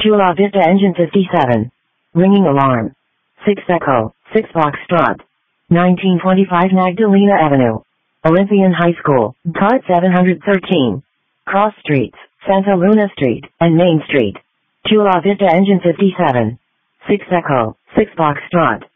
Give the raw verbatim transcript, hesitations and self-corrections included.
Chula Vista Engine fifty-seven. Ringing alarm. six Echo, six Foxtrot. nineteen twenty-five Magdalena Avenue. Olympian High School, card seven hundred thirteen. Cross Streets, Santa Luna Street, and Main Street. Chula Vista Engine fifty-seven. six Echo, six Foxtrot.